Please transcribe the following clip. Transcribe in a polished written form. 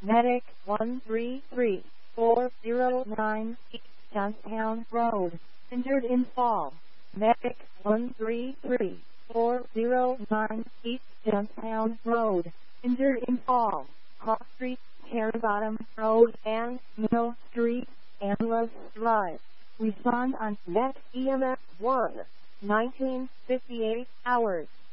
Medic 133409 East Johnstown Road. Injured in fall. Medic 133409 East Johnstown Road. Injured in fall. Cross Street, Cherry Bottom Road, and Mill Street, Angeles Drive. Respond on Net EMS 1, 1958 hours.